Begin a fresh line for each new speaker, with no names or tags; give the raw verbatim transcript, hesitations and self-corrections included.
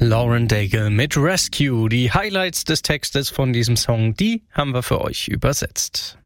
Lauren Daigle mit Rescue. Die Highlights des Textes von diesem Song, die haben wir für euch übersetzt.